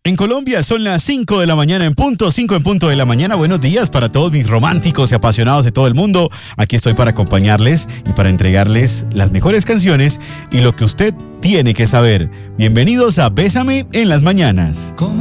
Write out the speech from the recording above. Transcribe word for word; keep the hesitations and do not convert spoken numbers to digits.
En Colombia son las cinco de la mañana en punto, cinco en punto de la mañana. Buenos días para todos mis románticos y apasionados de todo el mundo. Aquí estoy para acompañarles y para entregarles las mejores canciones y lo que usted tiene que saber. Bienvenidos a Bésame en las mañanas.